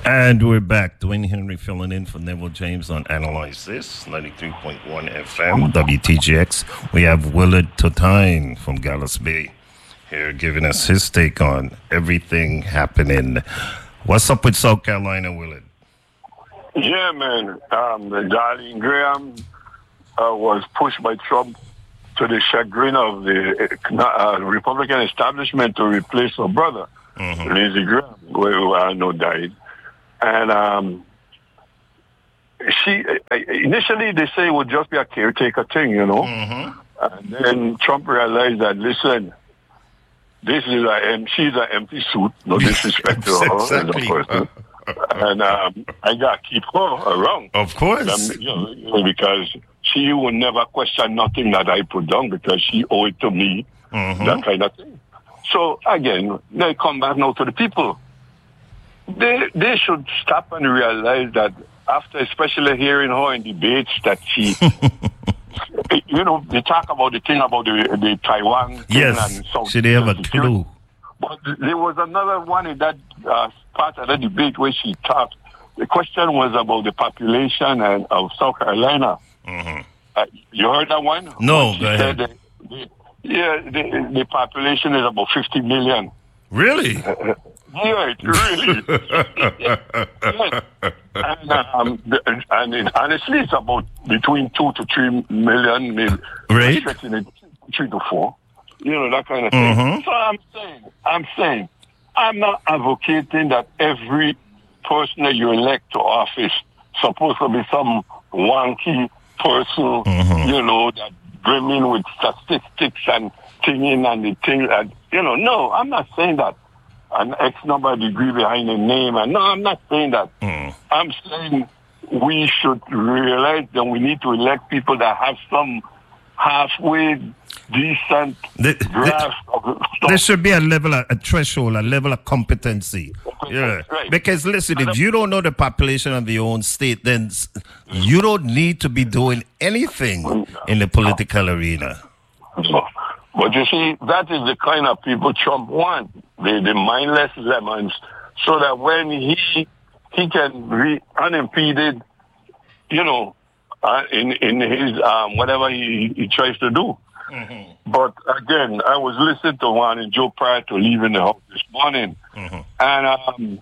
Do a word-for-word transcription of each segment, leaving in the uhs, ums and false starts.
And we're back. Dwayne Henry filling in for Neville James on Analyze This, ninety-three point one F M, W T G X. We have Willard Totine from Gallows Bay here giving us his take on everything happening. What's up with South Carolina, Willard? Yeah, man. Um, Darlene Graham uh, was pushed by Trump to the chagrin of the uh, Republican establishment to replace her brother, mm-hmm. Lindsey Graham, who I know died. And um, she initially they say it would just be a caretaker thing, you know. Mm-hmm. And then Trump realized that, listen, this is a she's an empty suit. No disrespect to her exactly. as a person. And um, I got to keep her around. Of course. Um, you know, because she will never question nothing that I put down because she owed it to me, mm-hmm. that kind of thing. So, again, they come back now to the people. They they should stop and realize that after especially hearing her in debates that she, you know, they talk about the thing about the, the Taiwan thing yes, and South. Should they have a clue? But there was another one in that uh, part of the debate where she talked. The question was about the population and, of South Carolina. Mm-hmm. Uh, you heard that one? No, go ahead. The, the, yeah, the, the population is about fifty million. Really? Uh, yeah, really. yes. And, um, and it, honestly, it's about between two to three million, maybe. Right. Stretching it three to four. You know, that kind of thing. Mm-hmm. So I'm saying, I'm saying, I'm not advocating that every person that you elect to office supposed to be some wonky person, mm-hmm. you know, that brimming with statistics and thinking and the thing that, you know, no, I'm not saying that. An X number of degree behind the name. And no, I'm not saying that. Mm. I'm saying we should realize that we need to elect people that have some halfway decent the, grasp the, of stuff. There should be a level, of, a threshold, a level of competency. Yeah. Right. Because listen, if you don't know the population of your own state, then you don't need to be doing anything in the political arena. So, but you see, that is the kind of people Trump wants, the, the mindless lemons, so that when he he can be unimpeded, you know, uh, in in his um, whatever he, he tries to do. Mm-hmm. But again, I was listening to one in Joe prior to leaving the house this morning, mm-hmm. and um,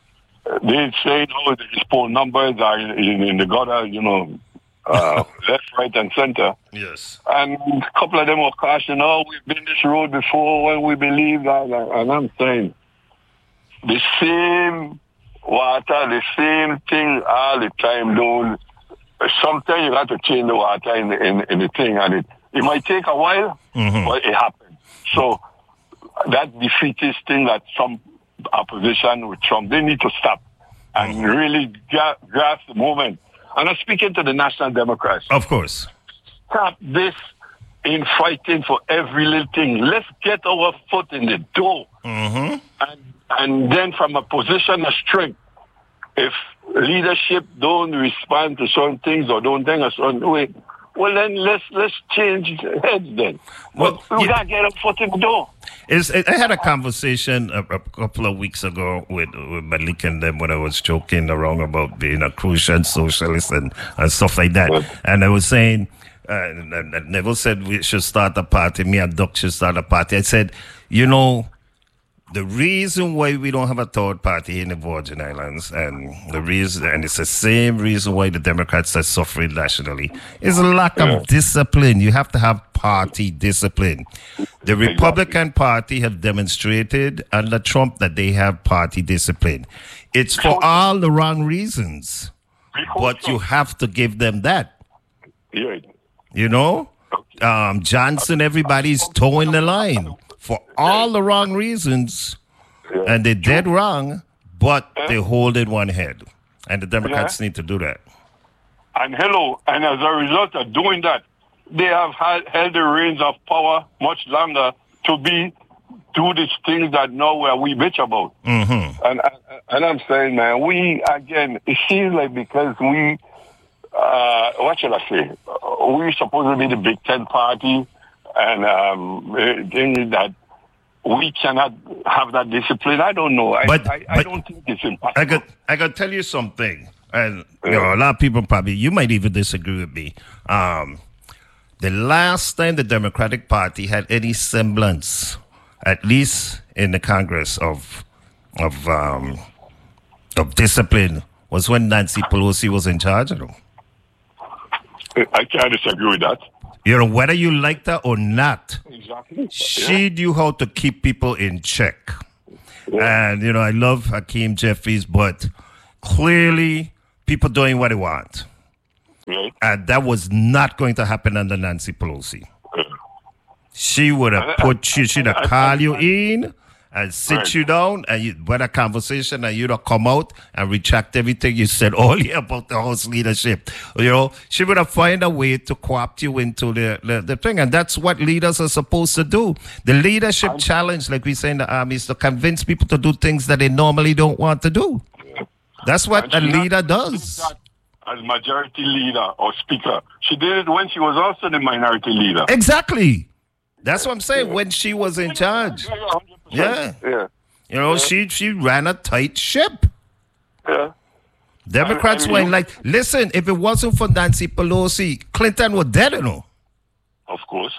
they say, "Oh, his poll numbers are in, in the gutter," you know. Uh, left, right, and center. Yes. And a couple of them were cautioning, oh, we've been this road before when we believe that. And I'm saying, the same water, the same thing all the time, though. Sometimes you have to change the water in the, in, in the thing, and it, it might take a while, mm-hmm. but it happens. So that defeatist thing that some opposition with Trump, they need to stop and mm-hmm. really gra- grasp the moment. And I'm speaking to the National Democrats. Of course. Stop this in fighting for every little thing. Let's get our foot in the door. Mm-hmm. And, and then from a position of strength, if leadership don't respond to certain things or don't think a certain way, well, then let's let's change heads then. Well, we got to get our foot in the door. Is, I had a conversation a, a couple of weeks ago with, with Malik and them when I was joking around about being a crucial socialist and, and stuff like that. Yeah. And I was saying, uh, and, and Neville said we should start a party. Me and Doc should start a party. I said, you know, the reason why we don't have a third party in the Virgin Islands, and the reason, and it's the same reason why the Democrats are suffering nationally, is a lack yeah. of discipline. You have to have party discipline. The Republican Party have demonstrated under Trump that they have party discipline. It's for all the wrong reasons, but you have to give them that. You know, um, Johnson, everybody's towing the line for all the wrong reasons, and they're dead wrong, but they hold in one head. And the Democrats yeah. need to do that. And hello, and as a result of doing that, they have had, held the reins of power much longer to be do these things that now where we bitch about. Mm-hmm. And and I'm saying, man, we, again, it seems like because we, uh, what shall I say, we're supposed to be the Big Ten party, and um, thing that we cannot have that discipline. I don't know. I, But, I, I but don't think it's impossible. I got I got to tell you something, and you know, a lot of people probably you might even disagree with me. Um, the last time the Democratic Party had any semblance, at least in the Congress, of of um, of discipline, was when Nancy Pelosi was in charge. You know, I can't disagree with that. you know whether you liked her or not, Exactly. she knew how to keep people in check. Yeah. And, you know, I love Hakeem Jeffries, but clearly people doing what they want. Right. And that was not going to happen under Nancy Pelosi. She would have put you, she'd have called you in and sit Right. you down and you had a conversation and you'd have come out and retract everything you said earlier about the House leadership. You know, she would have found a way to co-opt you into the, the, the thing. And that's what leaders are supposed to do. The leadership challenge, like we say in the army, is to convince people to do things that they normally don't want to do. That's what a And she leader not did does. that as majority leader or speaker. She did it when she was also the minority leader. Exactly. That's what I'm saying, when she was in charge. Yeah, one hundred percent. Yeah. Yeah. You know, she she ran a tight ship. Yeah. Democrats I mean, weren't like, listen, if it wasn't for Nancy Pelosi, Clinton was dead, you know. Of course.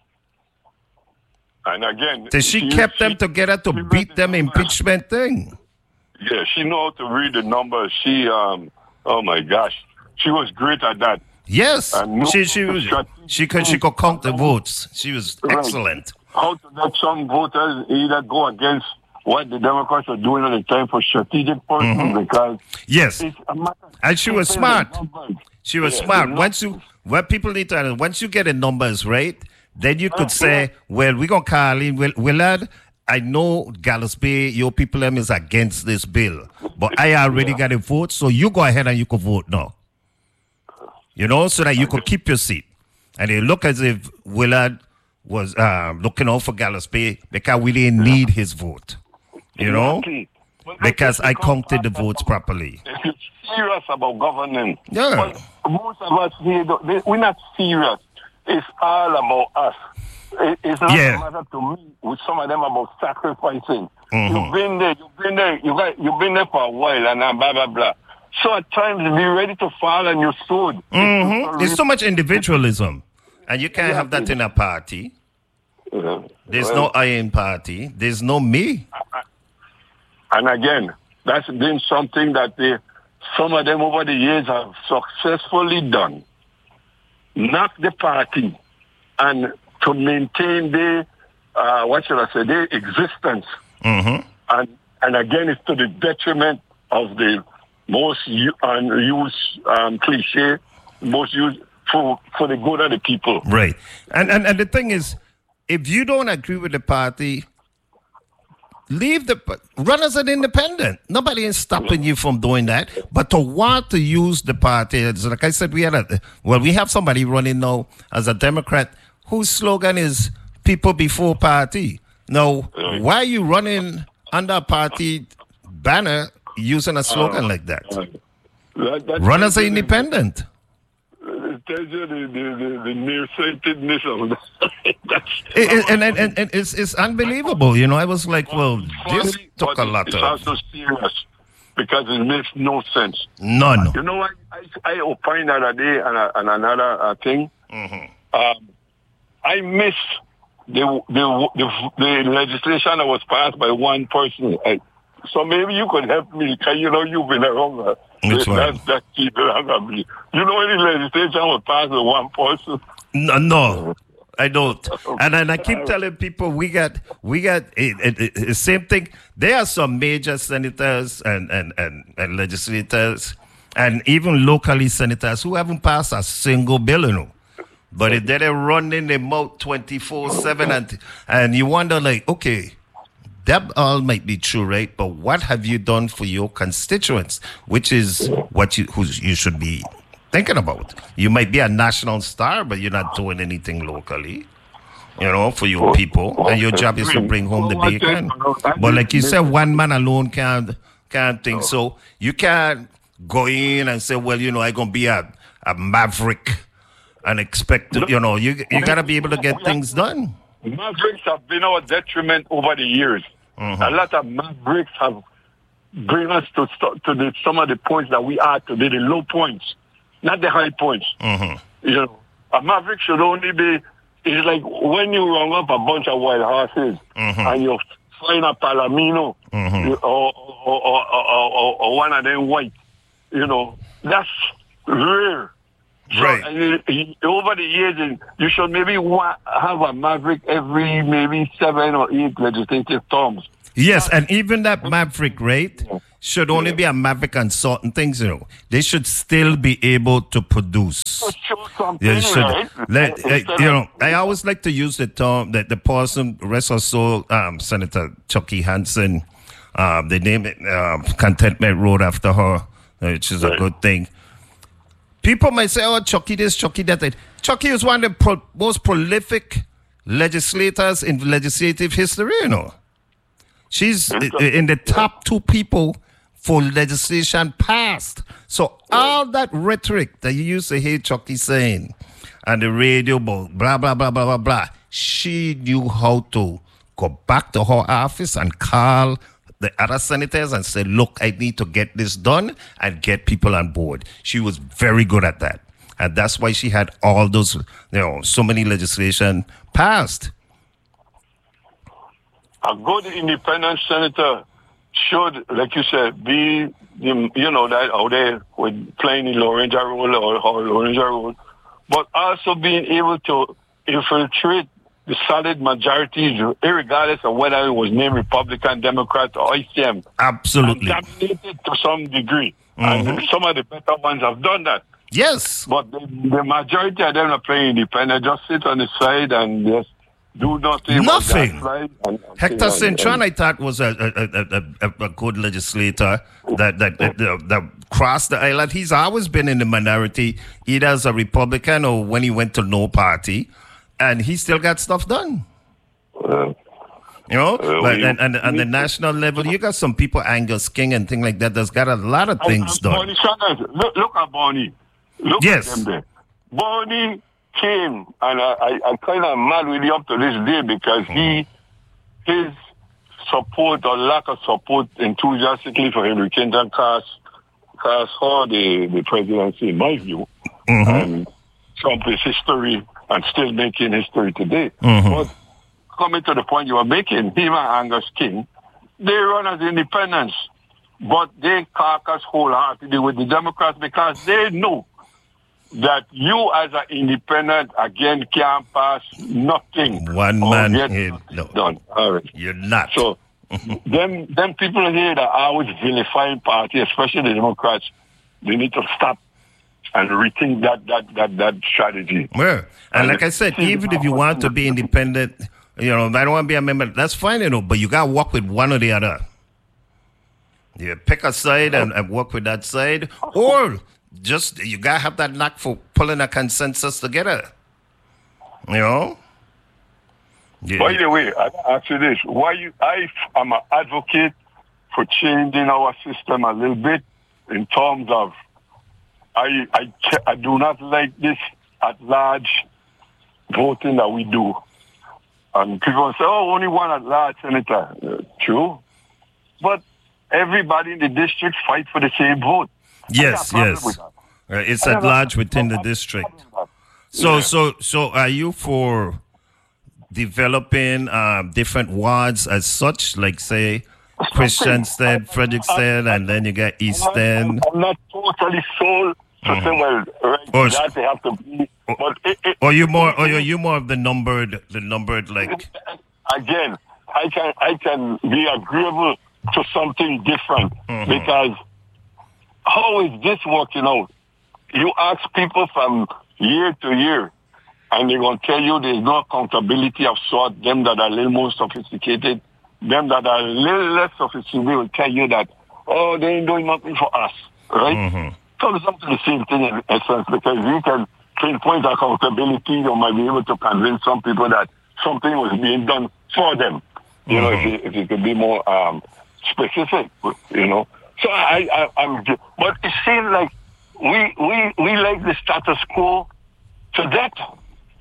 And again, So she kept them together to she read beat the them numbers. impeachment thing. Yeah, she know how to read the numbers. She, um, oh my gosh, she was great at that. Yes, And no she she was, strategic she could she could count the votes. She was Right. excellent. How to let some voters either go against what the Democrats are doing at the time for strategic purposes because Yes, it's a matter. and she was it's smart. the numbers. She was Yeah, smart. the Once you, what people need to understand, once you get the numbers right, then you could say, well, we're going to call in Will- Willard. I know Gallows Bay, your people them is against this bill, but I already got a vote, so you go ahead and you can vote now. You know, so that you could keep your seat. And it look as if Willard was um, looking out for Gallows Bay because we didn't need his vote. You know, Exactly. But because I because counted the after- votes properly. If you're serious about governance, Yeah. but most of us here, don't- they- we're not serious. It's all about us. It- It's not Yeah. a matter to me with some of them about sacrificing. Mhm. You've been there, you've been there, you got, you've been there for a while, and then blah blah blah. So at times, be ready to fall on your sword. Mm-hmm. There's so much individualism, and you can't have that in a party. Yeah. There's Well, no I in party. There's no me. And again, that's been something that they, some of them over the years have successfully done. Knock the party and to maintain their, uh, what should I say, their existence. Mm-hmm. And and again, it's to the detriment of the most u- and used um, cliche, most used for, for the good of the people. Right. And, and and the thing is, if you don't agree with the party, leave the run as an independent. Nobody is stopping you from doing that. But to want to use the party, it's like I said, we had a well, we have somebody running now as a Democrat whose slogan is "People before party." Now, why are you running under a party banner using a slogan like that? That, that Run as an tells you the- independent. It tells you the, the, the, the nearsightedness of that. That's It- it- and, and, and, and it's, it's unbelievable. You know, I was like, well, this funny, took but a lot it's of. also serious because it makes no sense. None. You know what? I, I opined the other day on, a, on another uh, thing. Mm-hmm. Um, I miss the, the the the legislation that was passed by one person. I, so maybe you could help me because you know you've been around. Uh, Which one? That's that keep longer than me. You know any legislation was passed by one person? No, no, I don't. And then I keep telling people we got we got it, it, it, the same thing. There are some major senators and, and, and, and legislators and even locally senators who haven't passed a single bill, you know. But it, they're running their mouth twenty-four seven and and you wonder like, okay, that all might be true, right? But what have you done for your constituents? Which is what you who you should be thinking about. You might be a national star, but you're not doing anything locally, you know, for your people. And your job is to bring home the bacon. But like you said, one man alone can't can't think. So you can't go in and say, well, you know, I'm gonna be a, a maverick and expect to, you know, you you gotta be able to get things done. Mavericks have been our detriment over the years. Mm-hmm. A lot of Mavericks have bring us to to the, some of the points that we are today, the low points, not the high points. Mm-hmm. You know, a Maverick should only be. It's like when you run up a bunch of wild horses mm-hmm. and you find a Palomino mm-hmm. or, or, or, or, or one of them white. You know, that's rare. So, right. Uh, over the years, you should maybe wa- have a Maverick every maybe seven or eight legislative terms. Yes, and even that Maverick rate should only be a Maverick on certain things, you know. They should still be able to produce. They should, right? let, uh, you know, I always like to use the term that the person, rest or soul, um, Senator Chucky Hansen, um, they named it um, Contentment Road after her, which is right. a good thing. People might say, oh, Chucky this, Chucky that. Chucky was one of the pro- most prolific legislators in legislative history, you know. She's in the top two people for legislation passed. So all that rhetoric that you used to hear Chucky saying on the radio, blah, blah, blah, blah, blah, blah, she knew how to go back to her office and call the other senators and say, look, I need to get this done and get people on board. She was very good at that. And that's why she had all those, you know, so many legislation passed. A good independent senator should, like you said, be, you know, that out there with playing the Lorenza role or, or Lorenza role, but also being able to infiltrate the solid majorities, regardless of whether it was named Republican, Democrat, or I C M. Absolutely. And dominated to some degree. Mm-hmm. And some of the better ones have done that. Yes. But the, the majority of them are playing independent, just sit on the side and just do nothing. Nothing. And, and, Hector Cintron, I thought, was a a, a, a, a good legislator that that, that, that that crossed the island. He's always been in the minority, either as a Republican or when he went to no party, and he still got stuff done. Uh, you know, uh, but, and, and, and the national level, you got some people, Angus King and things like that, that's got a lot of things done. Bonnie Sanders, look, look at Bonnie. Look yes. at them there. Bonnie came, and I, I, I kind of mad with him up to this day because he, his support or lack of support enthusiastically for Hillary Clinton cast, cast her the, the presidency, in my view. Mm-hmm. And Trump is history and still making history today. Mm-hmm. But coming to the point you were making, him and Angus King, they run as independents, but they caucus wholeheartedly with the Democrats because they know that you as an independent, again, can't pass nothing. One man head, no. Done. All right. You're not. So, them, them people here that are always vilifying party, especially the Democrats, they need to stop and rethink that that that, that strategy. Well, and, and like I said, even if you want to be independent, you know, I don't want to be a member, that's fine, you know, but you got to work with one or the other. You pick a side and, and work with that side, or just you gotta have that knack for pulling a consensus together. You know. Yeah. By the way, I ask you this: why you? I am an advocate for changing our system a little bit in terms of I I I do not like this at large voting that we do, and people say, "Oh, only one at large senator." Uh, true, but everybody in the district fight for the same vote. Yes, yes. Uh, it's at large within the district. So, yeah. so, so, are you for developing uh, different wards as such, like say Christiansted, Frederickstead, and then you got East End? I'm not totally sold to mm-hmm. say, well, right, or, that they have to be. But it, it, or you more, or are you more of the numbered, the numbered like? Again, I can, I can be agreeable to something different mm-hmm. because. How is this working out? You ask people from year to year, and they're going to tell you there's no accountability of sort. Them that are a little more sophisticated, them that are a little less sophisticated will tell you that, oh, they ain't doing nothing for us, right? Mm-hmm. So it's up to the same thing in essence, because you can pinpoint accountability, you might be able to convince some people that something was being done for them. You mm-hmm. know, if you, if you could be more um, specific, you know. So I, I, I'm, but it seems like we, we, we like the status quo to that.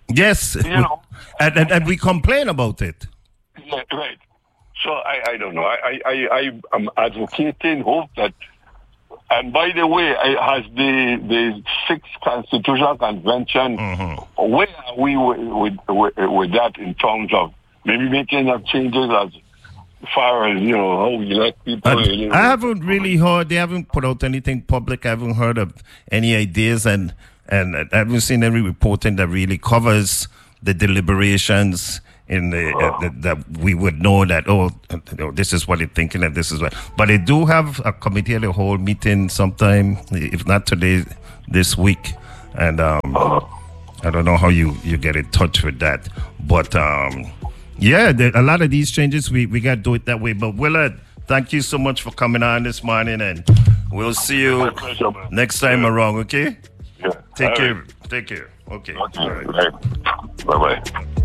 Yes, You know, and, and and we complain about it. yeah, right. So I, I don't know. I, I, I, I'm advocating hope that, and by the way, I, has the the sixth Constitutional Convention, Mm-hmm. where are we with, with, with that in terms of maybe making up changes as far as, you know, how we elect people? I, you know? I haven't really heard. They haven't put out anything public. I haven't heard of any ideas, and and I haven't seen any reporting that really covers the deliberations in the, uh, the that we would know that, oh, you know, this is what they're thinking and this is what. But they do have a committee of the whole meeting sometime, if not today, this week, and um, I don't know how you you get in touch with that, but um, yeah, there, a lot of these changes we we got to do it that way. But Willard, thank you so much for coming on this morning, and we'll see you My pleasure, man. next time Yeah. around. Okay, Yeah. take All care. right. Take care. Okay. Okay. All right. Right. Bye-bye.